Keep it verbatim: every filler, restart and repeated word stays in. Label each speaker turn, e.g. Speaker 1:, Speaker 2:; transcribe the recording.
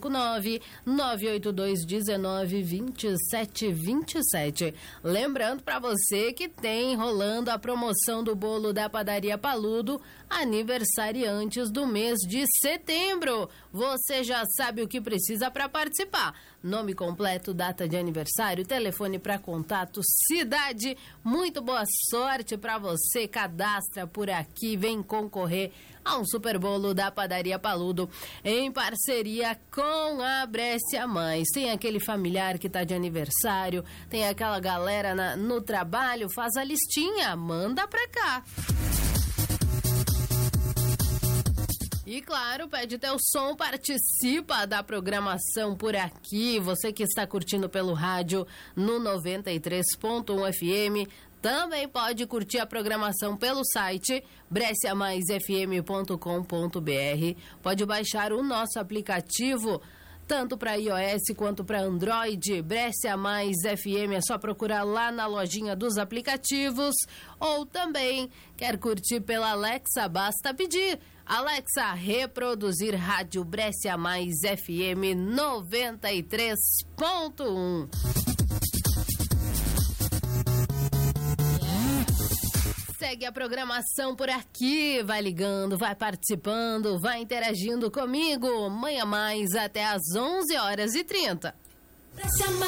Speaker 1: cinco nove, nove oito dois um nove, dois sete dois sete. Lembrando para você que tem rolando a promoção do bolo da Padaria Paludo, aniversariantes do mês de setembro. Você já sabe o que precisa para participar. Nome completo, data de aniversário, telefone para contato, cidade. Muito boa sorte para você. Cadastra por aqui, vem concorrer a um super bolo da Padaria Paludo em parceria com a Brescia Mães. Tem aquele familiar que tá de aniversário, tem aquela galera na, no trabalho, faz a listinha, manda pra cá. E claro, pede teu som, participa da programação por aqui. Você que está curtindo pelo rádio no noventa e três ponto um F M, também pode curtir a programação pelo site brescia mais f m ponto com ponto b r. Pode baixar o nosso aplicativo, tanto para iOS quanto para Android. Brescia Mais F M, é só procurar lá na lojinha dos aplicativos. Ou também quer curtir pela Alexa, basta pedir: Alexa, reproduzir rádio Brescia Mais F M noventa e três ponto um. Segue a programação por aqui, vai ligando, vai participando, vai interagindo comigo. Manhã Mais até às onze horas e trinta.